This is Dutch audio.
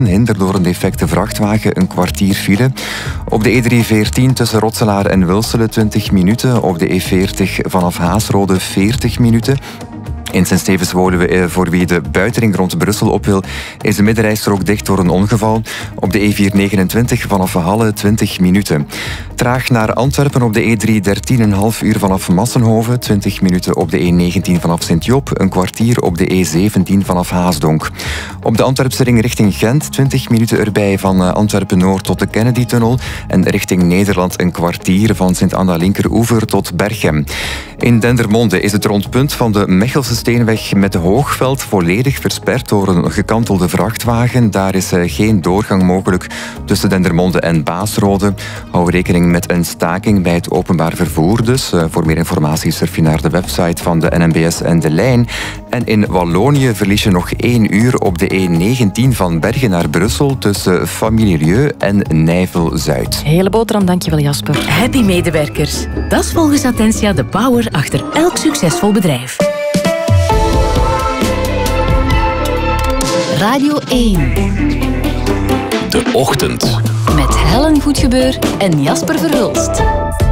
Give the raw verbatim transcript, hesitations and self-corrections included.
Hinder door een defecte vrachtwagen, een kwartier file. Op de E drie veertien tussen Rotselaar en Wilselen twintig minuten. Op de E veertig vanaf Haasrode veertig minuten. In Sint-Stevens-Woluwe, voor wie de buitenring rond Brussel op wil, is de middenrijstrook dicht door een ongeval. Op de E vier negenentwintig vanaf Halle twintig minuten. Traag naar Antwerpen op de E drie dertien een half uur vanaf Massenhoven, twintig minuten op de E negentien vanaf Sint-Job, een kwartier op de E zeventien vanaf Haasdonk. Op de Antwerpse ring richting Gent, twintig minuten erbij van Antwerpen-Noord tot de Kennedy-tunnel en richting Nederland een kwartier van Sint-Anna-Linkeroever tot Berchem. In Dendermonde is het rondpunt van de Mechelse Steenweg met Hoogveld volledig versperd door een gekantelde vrachtwagen. Daar is geen doorgang mogelijk tussen Dendermonde en Baasrode. Hou rekening met een staking bij het openbaar vervoer dus. Voor meer informatie surf je naar de website van de N M B S en de lijn. En in Wallonië verlies je nog één uur op de E negentien van Bergen naar Brussel tussen Familielieu en Nijvel-Zuid. Hele boterham, dankjewel Jasper. Happy medewerkers. Dat is volgens Attentia de power achter elk succesvol bedrijf. Radio één. De Ochtend. Met Helen Goedgebeur en Jasper Verhulst.